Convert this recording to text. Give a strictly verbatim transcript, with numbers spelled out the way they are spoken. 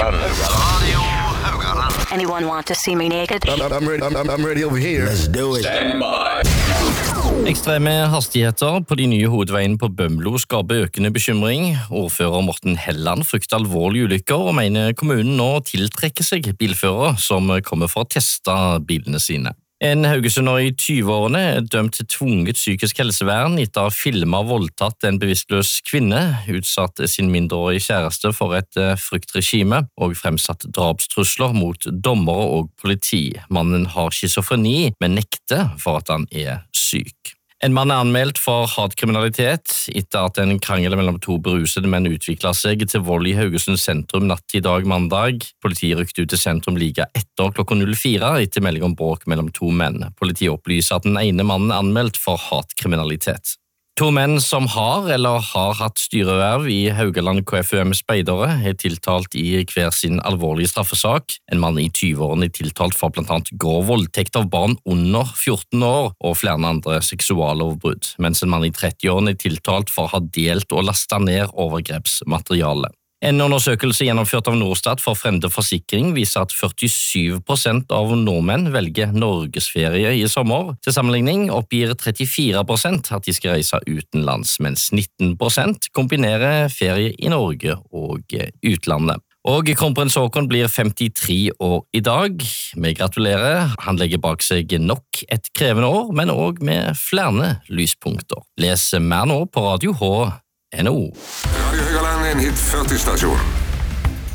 Haugaland. Radio Haugaland. Anyone want to see me naked? I'm, I'm, ready, I'm, I'm ready over here. Let's do it. Stand by. Ekstreme hastigheter på de nye hovedveiene på Bømlo skaper økende bekymring. Ordfører Morten Helland frykter alvorlige ulykker og mener kommunen nå tiltrekker seg bilførere som kommer for å teste bilene sine. En haugesunder i tyve-årene er dømt til tvunget psykisk helsevern etter å ha filmet og voldtatt en bevisstløs kvinne, utsatt sin mindreårige kjæreste for et fryktregime og fremsatt drapstrusler mot dommere og politi. Mannen har schizofreni, men nekter for at han er syk. En mann er anmeldt for hatkriminalitet etter at en krangel mellom to berusede menn utviklet seg til vold i Haugesund sentrum natt til dag mandag. Politiet rykte ut til sentrum like etter klokka fire etter melding om bråk mellom to menn. Politiet opplyser at den ene mannen er anmeldt for hatkriminalitet. To menn som har eller har hatt styreverv i Haugaland K F U M Speidere er tiltalt i hver sin alvorlige straffesak. En mann i tyve-årene er tiltalt for blant annet grov voldtekt av barn under fjorten år og flere andre seksuallovbrudd, mens en mann i tretti-årene er tiltalt for å ha delt og lastet ned overgrepsmateriale. En undersøkelse gjennomført av Norstat for Frende Forsikring viser at førtisju prosent av nordmenn velger norgesferie i sommer. Til sammenligning oppgir trettifire prosent at de skal reise utenlands, mens nitten prosent kombinerer ferie i Norge og utlandet. Og kronprins Haakon blir femtitre år i dag. Vi gratulerer. Han legger bak seg nok et krevende år, men også med flere lyspunkter. Les mer nå på Radio H N O. Radio Haugaland er en hit førti-stasjon.